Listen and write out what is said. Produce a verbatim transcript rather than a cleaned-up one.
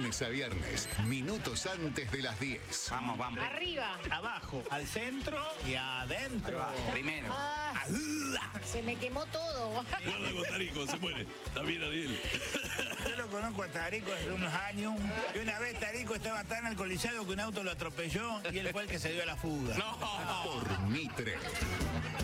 lunes a viernes, minutos antes de las diez. Vamos, vamos. Arriba. Abajo, al centro y adentro. Primero. Ah, se me quemó todo. Guarda con Tarico, se muere. También Ariel. Yo lo conozco a Tarico desde unos años. Y una vez Tarico estaba tan alcoholizado que un auto lo atropelló y él fue el que se dio a la fuga. No. Por Mitre.